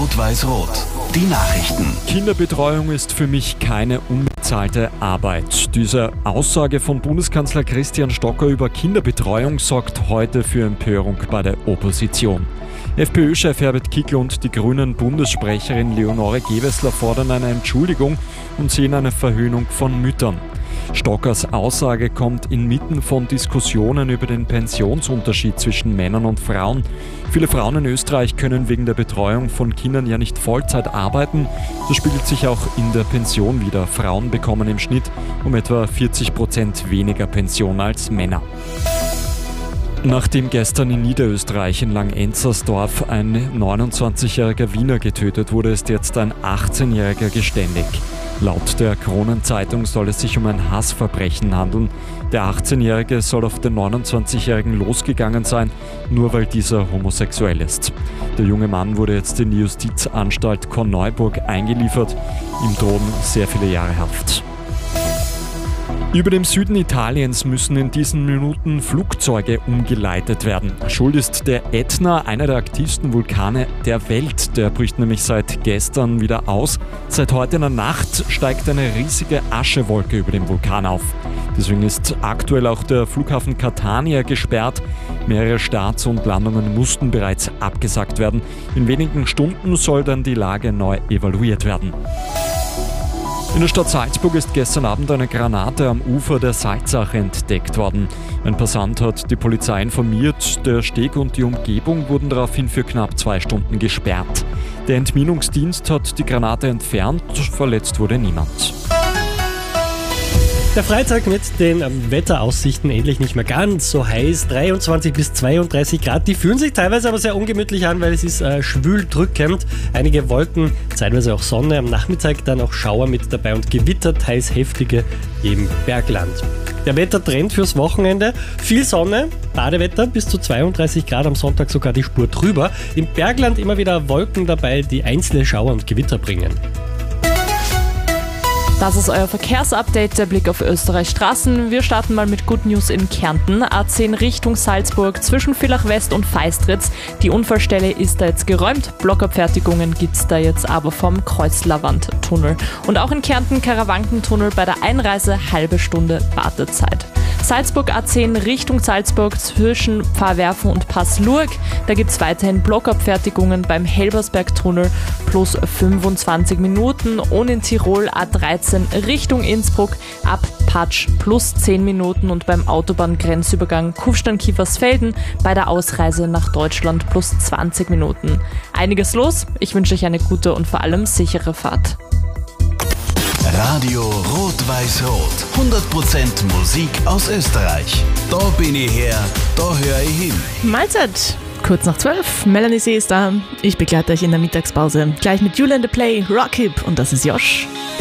Rot-Weiß-Rot. Die Nachrichten. Kinderbetreuung ist für mich keine unbezahlte Arbeit. Diese Aussage von Bundeskanzler Christian Stocker über Kinderbetreuung sorgt heute für Empörung bei der Opposition. FPÖ-Chef Herbert Kickl und die Grünen-Bundessprecherin Leonore Gewessler fordern eine Entschuldigung und sehen eine Verhöhnung von Müttern. Stockers Aussage kommt inmitten von Diskussionen über den Pensionsunterschied zwischen Männern und Frauen. Viele Frauen in Österreich können wegen der Betreuung von Kindern ja nicht Vollzeit arbeiten. Das spiegelt sich auch in der Pension wider. Frauen bekommen im Schnitt um etwa 40% weniger Pension als Männer. Nachdem gestern in Niederösterreich in Langenzersdorf ein 29-jähriger Wiener getötet wurde, ist jetzt ein 18-jähriger geständig. Laut der Kronenzeitung soll es sich um ein Hassverbrechen handeln. Der 18-Jährige soll auf den 29-Jährigen losgegangen sein, nur weil dieser homosexuell ist. Der junge Mann wurde jetzt in die Justizanstalt Korneuburg eingeliefert. Ihm drohen sehr viele Jahre Haft. Über dem Süden Italiens müssen in diesen Minuten Flugzeuge umgeleitet werden. Schuld ist der Ätna, einer der aktivsten Vulkane der Welt. Der bricht nämlich seit gestern wieder aus. Seit heute in der Nacht steigt eine riesige Aschewolke über dem Vulkan auf. Deswegen ist aktuell auch der Flughafen Catania gesperrt. Mehrere Starts und Landungen mussten bereits abgesagt werden. In wenigen Stunden soll dann die Lage neu evaluiert werden. In der Stadt Salzburg ist gestern Abend eine Granate am Ufer der Salzach entdeckt worden. Ein Passant hat die Polizei informiert, der Steg und die Umgebung wurden daraufhin für knapp 2 Stunden gesperrt. Der Entminungsdienst hat die Granate entfernt, verletzt wurde niemand. Der Freitag mit den Wetteraussichten endlich nicht mehr ganz so heiß. 23 bis 32 Grad. Die fühlen sich teilweise aber sehr ungemütlich an, weil es ist schwül drückend. Einige Wolken, zeitweise auch Sonne. Am Nachmittag dann auch Schauer mit dabei und Gewitter, teils heftige im Bergland. Der Wettertrend fürs Wochenende. Viel Sonne, Badewetter bis zu 32 Grad, am Sonntag sogar die Spur drüber. Im Bergland immer wieder Wolken dabei, die einzelne Schauer und Gewitter bringen. Das ist euer Verkehrsupdate, der Blick auf Österreichs Straßen. Wir starten mal mit Good News in Kärnten. A10 Richtung Salzburg zwischen Villach West und Feistritz. Die Unfallstelle ist da jetzt geräumt. Blockabfertigungen gibt es da jetzt aber vom Kreuzlerwandtunnel. Und auch in Kärnten Karawankentunnel bei der Einreise halbe Stunde Wartezeit. Salzburg A10 Richtung Salzburg zwischen Pfarrwerfen und Passlurg. Da gibt es weiterhin Blockabfertigungen beim Helbersbergtunnel plus 25 Minuten. Und in Tirol A13 Richtung Innsbruck ab Patsch plus 10 Minuten und beim Autobahngrenzübergang Kufstein-Kiefersfelden bei der Ausreise nach Deutschland plus 20 Minuten. Einiges los. Ich wünsche euch eine gute und vor allem sichere Fahrt. Radio Rot-Weiß-Rot. 100% Musik aus Österreich. Da bin ich her, da höre ich hin. Mahlzeit! Kurz nach 12, Melanie C. ist da. Ich begleite euch in der Mittagspause. Gleich mit Julian the Play, Rock Hip und das ist Josh.